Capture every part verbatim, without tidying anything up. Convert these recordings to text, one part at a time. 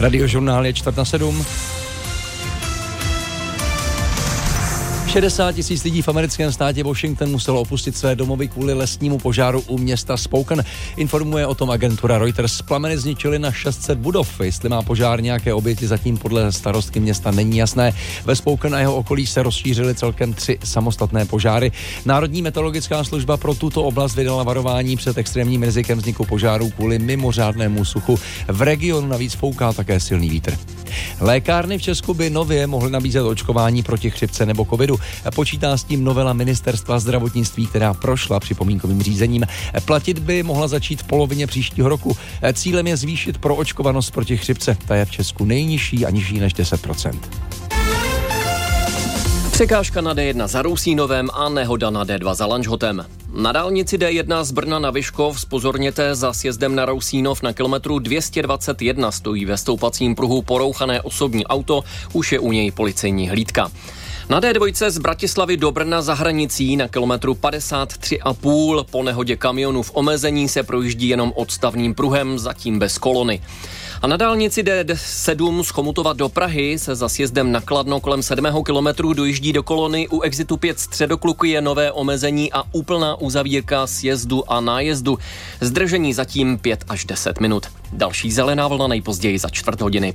Radiožurnál je čtvrt na sedm. šedesát tisíc lidí v americkém státě Washington muselo opustit své domovy kvůli lesnímu požáru u města Spokane. Informuje o tom agentura Reuters. Plameny zničily na šest set budov. Jestli má požár nějaké oběti, zatím podle starostky města není jasné. Ve Spokane a jeho okolí se rozšířily celkem tři samostatné požáry. Národní meteorologická služba pro tuto oblast vydala varování před extrémním rizikem vzniku požárů kvůli mimořádnému suchu. V regionu navíc fouká také silný vítr. Lékárny v Česku by nově mohly nabízet očkování proti chřipce nebo covidu. Počítá s tím novela ministerstva zdravotnictví, která prošla připomínkovým řízením. Platit by mohla začít v polovině příštího roku. Cílem je zvýšit proočkovanost proti chřipce. Ta je v Česku nejnižší a nižší než deset procent. Překážka na D jedna za Rousínovem a nehoda na D dva za Lanžhotem. Na dálnici D jedna z Brna na Vyškov zpozorněte, za sjezdem na Rousínov na kilometru dvě stě dvacet jedna stojí ve stoupacím pruhu porouchané osobní auto, už je u něj policejní hlídka. Na D dva z Bratislavy do Brna za hranicí na kilometru padesát tři a půl po nehodě kamionu v omezení se projíždí jenom odstavným pruhem, zatím bez kolony. A na dálnici D sedm z Chomutova do Prahy se za sjezdem na Kladno kolem sedmého kilometru dojíždí do kolony. U exitu pět Středokluky je nové omezení a úplná uzavírka sjezdu a nájezdu. Zdržení zatím pět až deset minut. Další zelená vlna nejpozději za čtvrt hodiny.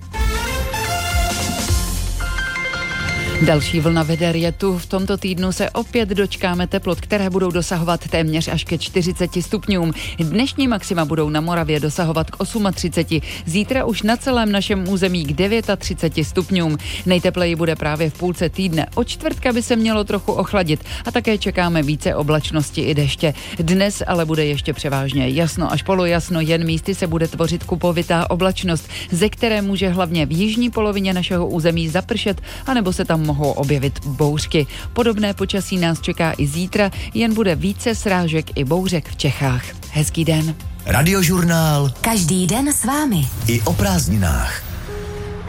Další vlna veder je tu. V tomto týdnu se opět dočkáme teplot, které budou dosahovat téměř až ke čtyřiceti stupňům. Dnešní maxima budou na Moravě dosahovat k třiceti osmi. Zítra už na celém našem území k třiceti devíti stupňům. Nejtepleji bude právě v půlce týdne. Od čtvrtka by se mělo trochu ochladit a také čekáme více oblačnosti i deště. Dnes ale bude ještě převážně jasno až polojasno, jen místy se bude tvořit kupovitá oblačnost, ze které může hlavně v jižní polovině našeho území zapršet, anebo se tam mohou objevit bouřky. Podobné počasí nás čeká i zítra, jen bude více srážek i bouřek v Čechách. Hezký den. Radiožurnál. Každý den s vámi. I o prázdninách.